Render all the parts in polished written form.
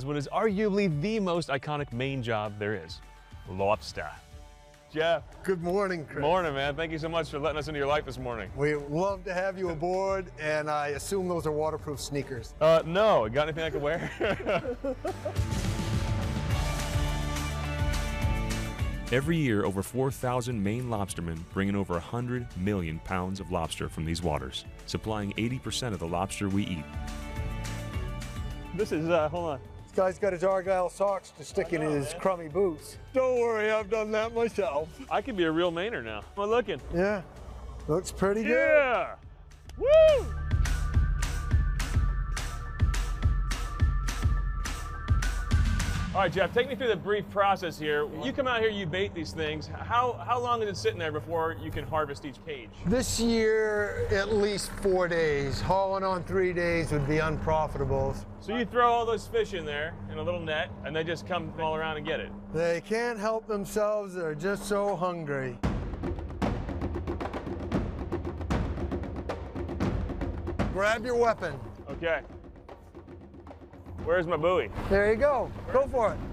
what is arguably the most iconic Maine job there is, lobster. Jeff. Good morning, Chris. Morning, man. Thank you so much for letting us into your life this morning. We love to have you aboard, and I assume those are waterproof sneakers. No. Got anything I can wear? Every year, over 4,000 Maine lobstermen bring in over 100 million pounds of lobster from these waters, supplying 80% of the lobster we eat. This is, hold on. This guy's got his Argyle socks to stick in his crummy boots. Don't worry, I've done that myself. I could be a real Mainer now. Am I looking? Yeah, looks pretty good. Yeah! Woo! All right, Jeff, take me through the brief process here. You come out here, you bait these things. How long is it sitting there before you can harvest each cage? This year, at least 4 days. Hauling on 3 days would be unprofitable. So you throw all those fish in there in a little net, and they just come all around and get it. They can't help themselves, they're just so hungry. Grab your weapon. Okay. Where's my buoy? There you go. Go for it.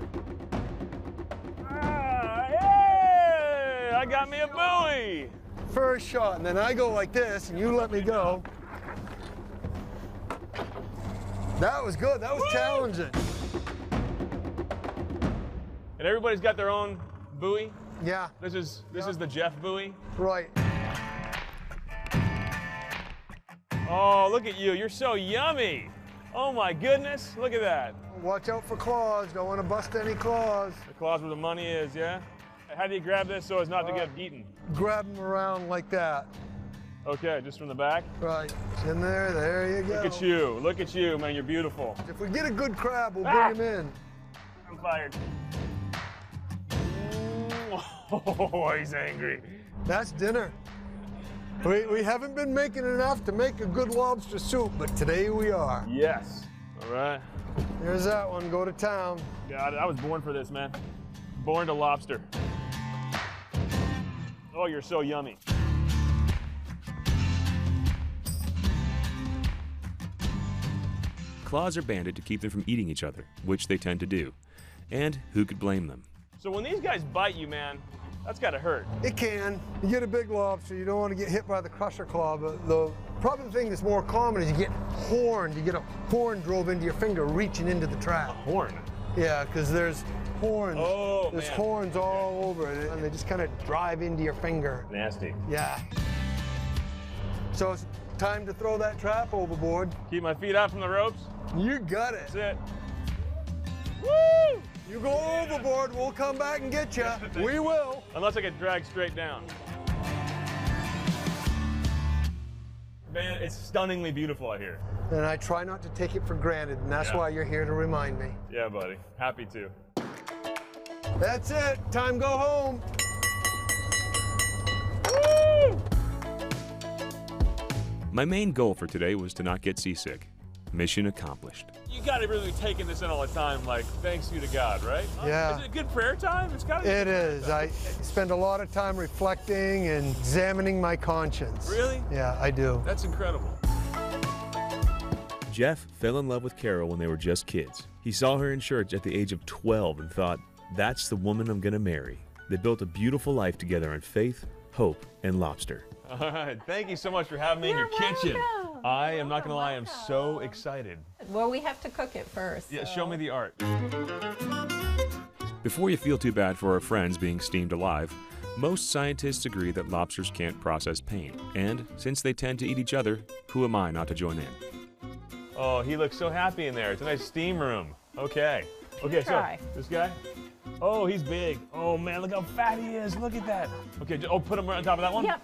Ah, yay! I got me a buoy! First shot, and then I go like this, and you let me go. That was good. That was challenging. And everybody's got their own buoy? Yeah. This is the Jeff buoy? Right. Oh, look at you. You're so yummy. Oh my goodness. Look at that. Watch out for claws. Don't want to bust any claws. The claws where the money is, yeah? How do you grab this so as not to get eaten? Grab them around like that. Okay, just from the back? Right. It's in there. There you go. Look at you. Look at you, man. You're beautiful. If we get a good crab, we'll Ah! bring him in. I'm fired. Oh, he's angry. That's dinner. We haven't been making enough to make a good lobster soup, but today we are. Yes. All right. Here's that one. Go to town. God, I was born for this, man. Born to lobster. Oh, you're so yummy. Claws are banded to keep them from eating each other, which they tend to do. And who could blame them? So when these guys bite you, man, that's gotta hurt. It can. You get a big lobster, you don't want to get hit by the crusher claw, but the probably the thing that's more common is you get horned. You get a horn drove into your finger reaching into the trap. Horn? Yeah, because there's horns. Oh, there's man. horns all over it, and they just kind of drive into your finger. Nasty. Yeah. So it's time to throw that trap overboard. Keep my feet out from the ropes. You got it. That's it. Woo! You go overboard, we'll come back and get you. We will. Unless I get dragged straight down. Man, it's stunningly beautiful out here. And I try not to take it for granted, and that's Yeah. why you're here to remind me. Yeah, buddy. Happy to. That's it. Time go home. Woo! My main goal for today was to not get seasick. Mission accomplished. You gotta really be taking this in all the time, like, thanks be to God, right? Yeah. Is it a good prayer time? It's gotta be. It is. I spend a lot of time reflecting and examining my conscience. Really? Yeah, I do. That's incredible. Jeff fell in love with Carol when they were just kids. He saw her in church at the age of 12 and thought, that's the woman I'm gonna marry. They built a beautiful life together on faith, hope, and lobster. All right. Thank you so much for having me in your kitchen. welcome. I am not gonna lie, I'm so excited. Well, we have to cook it first. Yeah, so. show me the art. Before you feel too bad for our friends being steamed alive, most scientists agree that lobsters can't process pain. And since they tend to eat each other, who am I not to join in? Oh, he looks so happy in there. It's a nice steam room. Okay. Okay, so Try. this guy. Oh, he's big. Oh man, look how fat he is. Look at that. Okay, oh, put him right on top of that one. Yep.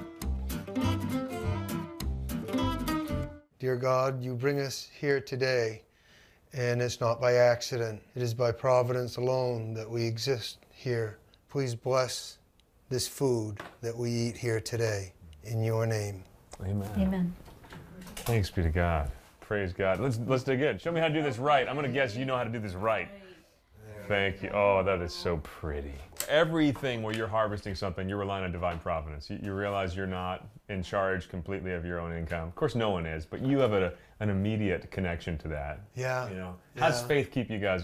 Dear God, you bring us here today, and it's not by accident. It is by providence alone that we exist here. Please bless this food that we eat here today in your name. Amen. Amen. Thanks be to God. Praise God. Let's dig in. Show me how to do this right. I'm gonna guess you know how to do this right. Thank you. Oh, that is so pretty. Everything where you're harvesting something, you're relying on divine providence. You realize you're not in charge completely of your own income. Of course, no one is, but you have an immediate connection to that. Yeah. You know, how does Yeah. faith keep you guys